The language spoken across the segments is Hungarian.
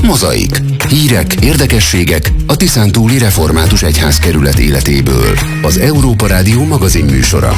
Mozaik. Hírek, érdekességek a Tiszántúli Református Egyházkerület életéből. Az Európa Rádió magazinműsora.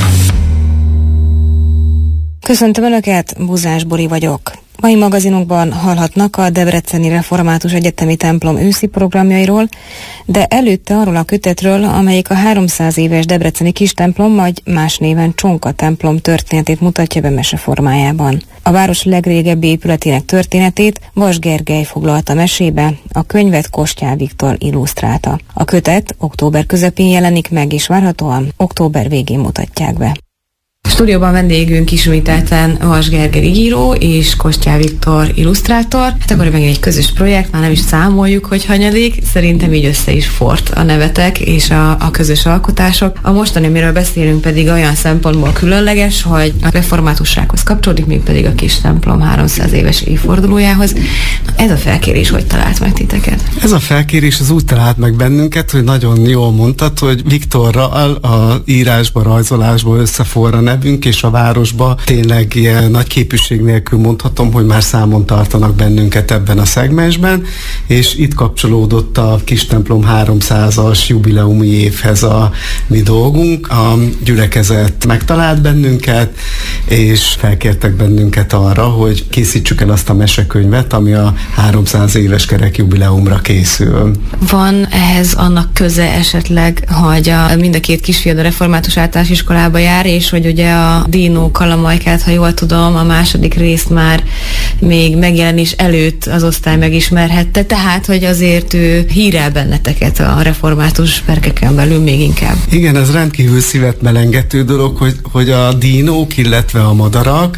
Köszöntöm Önöket, Buzás Bori vagyok. Mai magazinunkban hallhatnak a Debreceni Református Egyetemi Templom őszi programjairól, de előtte arról a kötetről, amelyik a 300 éves debreceni kistemplom, vagy más néven Csonka templom történetét mutatja be mese formájában. A város legrégebbi épületének történetét Vas Gergely foglalta mesébe, a könyvet Kostyál Viktor illusztrálta. A kötet október közepén jelenik meg, és várhatóan október végén mutatják be. Stúdióban vendégünk ismételten Vas Gergely író és Kostyál Viktor illusztrátor. Hát akkor megint egy közös projekt, már nem is számoljuk, hogy hanyadik. Szerintem így össze is fort a nevetek és a közös alkotások. A mostani, amiről beszélünk, pedig olyan szempontból különleges, hogy a reformátussághoz kapcsolódik, még pedig a kis templom 300 éves évfordulójához. Ez a felkérés hogy talált meg titeket? Ez a felkérés az úgy talált meg bennünket, hogy nagyon jól mondtad, hogy Viktorral a írásba, rajzolásba összeforra nevünk, és a városba tényleg ilyen nagy képűség nélkül mondhatom, hogy már számon tartanak bennünket ebben a szegmensben, és itt kapcsolódott a kis templom 300-as jubileumi évhez a mi dolgunk. A gyülekezet megtalált bennünket, és felkértek bennünket arra, hogy készítsük el azt a mesekönyvet, ami a 300 éves kerekjubileumra készül. Van ehhez annak köze esetleg, hogy mind a két kisfiad a református általános iskolába jár, és hogy ugye a Dino Kalamajkát, ha jól tudom, a második részt már még megjelenés előtt az osztály megismerhette, tehát, hogy azért ő hírel benneteket a református berkeken belül még inkább. Igen, ez rendkívül szívet melengető dolog, hogy a dinók, illetve a madarak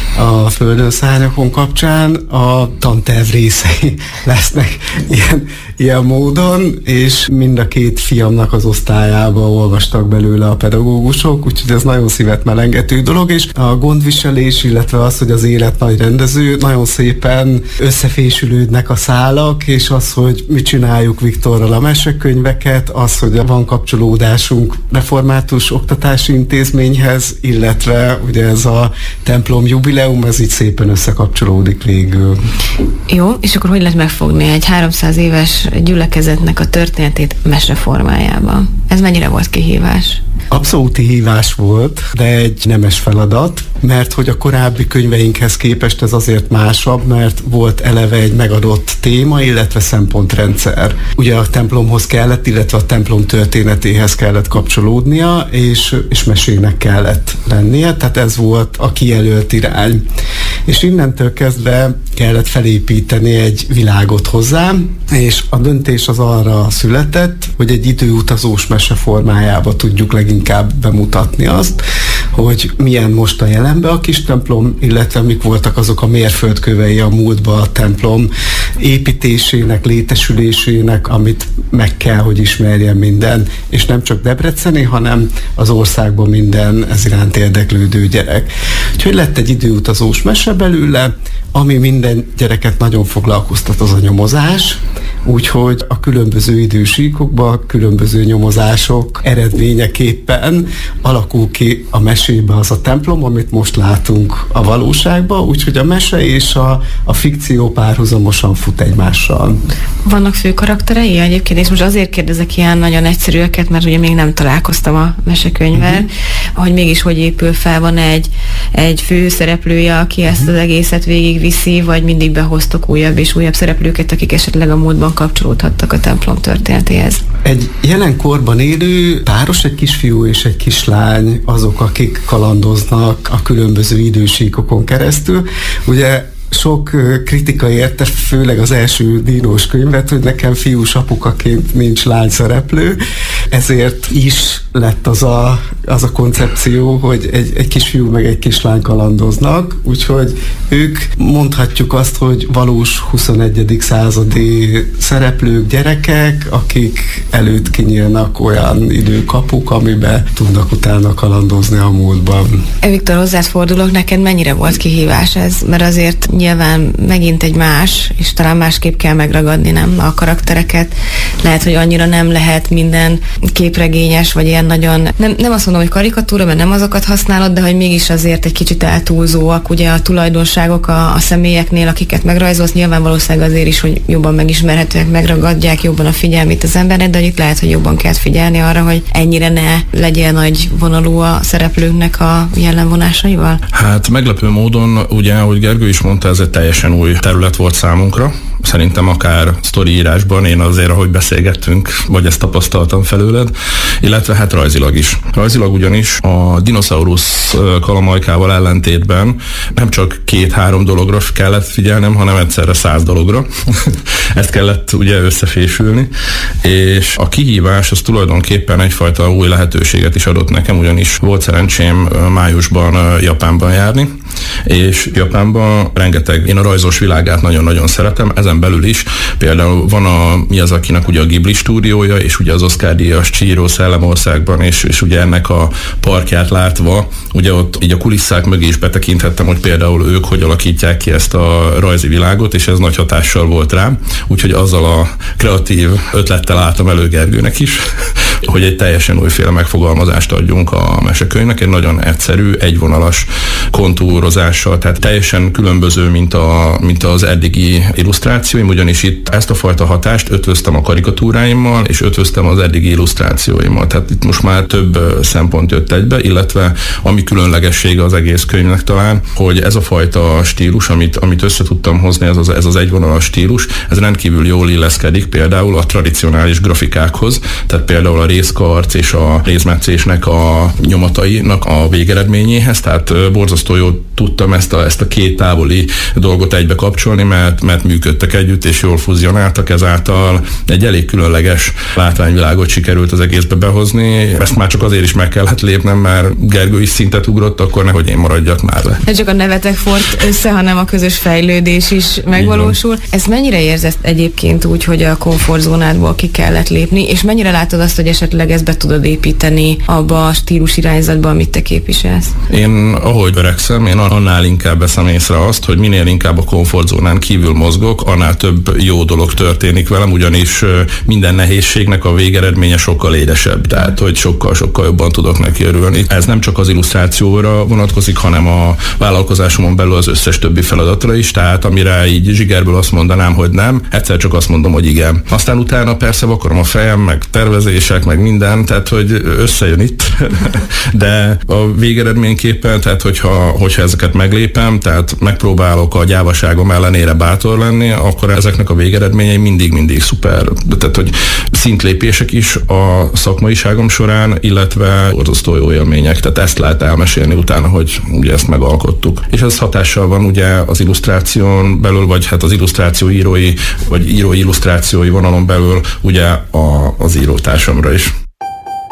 a földön szárnyakon kapcsán a tanterv részei lesznek ilyen módon, és mind a két fiamnak az osztályába olvastak belőle a pedagógusok, úgyhogy ez nagyon szívet melengető dolog, és a gondviselés, illetve az, hogy az élet nagy rendező, nagyon szépen összefésülődnek a szálak, és az, hogy mi csináljuk Viktorral a mesekönyveket, az, hogy van kapcsolódásunk református oktatási intézményhez, illetve ugye ez a templom jubileum, ez így szépen összekapcsolódik végül. Jó, és akkor hogy lehet megfogni egy 300 éves gyülekezetnek a történetét mese formájában? Ez mennyire volt kihívás? Abszolút kihívás volt, de egy nemes feladat, mert hogy a korábbi könyveinkhez képest ez azért másabb, mert volt eleve egy megadott téma, illetve szempontrendszer. Ugye a templomhoz kellett, illetve a templom történetéhez kellett kapcsolódnia, és mesének kellett lennie, tehát ez volt a kijelölt irány. És innentől kezdve kellett felépíteni egy világot hozzám, és a döntés az arra született, hogy egy időutazós mese formájába tudjuk leginkább bemutatni azt, hogy milyen most a jelenben a kis templom, illetve mik voltak azok a mérföldkövei a múltban a templom építésének, létesülésének, amit meg kell, hogy ismerjen minden, és nem csak debreceni, hanem az országban minden ez iránt érdeklődő gyerek. Úgyhogy lett egy időutazós mese belőle, ami minden gyereket nagyon foglalkoztat, az a nyomozás, úgyhogy a különböző idősíkokban különböző nyomozások eredményeképpen alakul ki a mesébe az a templom, amit most látunk a valóságban, úgyhogy a mese és a fikció párhuzamosan fut egymással. Vannak fő karakterei egyébként, és most azért kérdezek ilyen nagyon egyszerűeket, mert ugye még nem találkoztam a mesekönyvvel, hogy mégis hogy épül fel, van egy főszereplője, aki ezt az egészet végigviszi, vagy mindig behoztok újabb és újabb szereplőket, akik esetleg a múltban kapcsolódhattak a templom történetéhez. Egy jelenkorban élő páros, egy kisfiú és egy kislány azok, akik kalandoznak a különböző idősíkokon keresztül. Ugye sok kritika érte, főleg az első Dinós könyvet, hogy nekem fiús apukaként nincs lány szereplő, ezért is lett az a koncepció, hogy egy kisfiú meg egy kislány kalandoznak, úgyhogy ők mondhatjuk azt, hogy valós 21. századi szereplők, gyerekek, akik előtt kinyílnak olyan időkapuk, amiben tudnak utána kalandozni a múltban. Viktor, hozzád fordulok, neked mennyire volt kihívás ez? Mert azért nyilván megint egy más, és talán másképp kell megragadni, nem? A karaktereket. Lehet, hogy annyira nem lehet minden képregényes, vagy ilyen nagyon, nem azt mondom, hogy karikatúra, mert nem azokat használod, de hogy mégis azért egy kicsit eltúlzóak, ugye a tulajdonságok a személyeknél, akiket megrajzolsz, nyilván valószínűleg azért is, hogy jobban megismerhetőek, megragadják jobban a figyelmét az embernek, de hogy itt lehet, hogy jobban kell figyelni arra, hogy ennyire ne legyen nagy vonalú a szereplőknek a jellemvonásaival? Hát meglepő módon, ugye, ahogy Gergő is mondta, ez egy teljesen új terület volt számunkra. Szerintem akár sztoriírásban, én azért, ahogy beszélgettünk, vagy ezt tapasztaltam felőled, illetve hát rajzilag is. Rajzilag ugyanis a dinoszaurusz kalamajkával ellentétben nem csak 2-3 dologra kellett figyelnem, hanem egyszerre 100 dologra. Ezt kellett ugye összefésülni, és a kihívás az tulajdonképpen egyfajta új lehetőséget is adott nekem, ugyanis volt szerencsém májusban Japánban járni, és Japánban rengeteg, én a rajzos világát nagyon-nagyon szeretem, ezen belül is például van a Miyazakinak ugye a Ghibli stúdiója, és ugye az Oscar-díjas Chihiro Szellemországban, és ugye ennek a parkját látva, ugye ott így a kulisszák mögé is betekinthettem, hogy például ők hogy alakítják ki ezt a rajzi világot, és ez nagy hatással volt rám, úgyhogy azzal a kreatív ötlettel álltam elő Gergőnek is, hogy egy teljesen újféle megfogalmazást adjunk a mesekönyvnek, egy nagyon egyszerű, egyvonalas kontúrozással, tehát teljesen különböző, mint az eddigi illusztrációim, ugyanis itt ezt a fajta hatást ötvöztem a karikatúráimmal, és ötvöztem az eddigi illusztrációimmal. Tehát itt most már több szempont jött egybe, illetve ami különlegessége az egész könyvnek talán, hogy ez a fajta stílus, amit össze tudtam hozni, ez az egyvonalas stílus, ez rendkívül jól illeszkedik például a tradicionális grafikákhoz, tehát például a részkarc és a rézmetszésnek a nyomatainak a végeredményéhez, tehát borzasztó jól tudtam ezt a két távoli dolgot egybe kapcsolni, mert működtek együtt, és jól fuzionáltak, ezáltal egy elég különleges látványvilágot sikerült az egészbe behozni. Ezt már csak azért is meg kellett lépnem, mert Gergő is szintet ugrott, akkor nehogy én maradjak már le. Nem csak a nevetek fort össze, hanem a közös fejlődés is megvalósul. Ezt mennyire érzed egyébként úgy, hogy a komfortzónádból ki kellett lépni, és mennyire látod azt, hogy esetleg ezt be tudod építeni abba a stílus irányzatba, amit te képviselsz? Én, ahogy öregszem, én annál inkább veszem észre azt, hogy minél inkább a komfortzónán kívül mozgok, annál több jó dolog történik velem, ugyanis minden nehézségnek a végeredménye sokkal édesebb, tehát hogy sokkal jobban tudok neki örülni. Ez nem csak az illusztrációra vonatkozik, hanem a vállalkozásomon belül az összes többi feladatra is, tehát amire így zsigerből azt mondanám, hogy nem, egyszer csak azt mondom, hogy igen. Aztán utána persze vakarom a fejem, meg tervezések, meg minden, tehát hogy összejön itt, de a végeredményképpen, tehát hogyha ezeket meglépem, tehát megpróbálok a gyávaságom ellenére bátor lenni, akkor ezeknek a végeredményei mindig szuper. Tehát, hogy szintlépések is a szakmaiságom során, illetve borzasztó jó élmények. Tehát ezt lehet elmesélni utána, hogy ugye ezt megalkottuk. És ez hatással van ugye az illusztráción belül, vagy hát az illusztráció írói, vagy írói illusztrációi vonalon belül ugye az írótársamra is.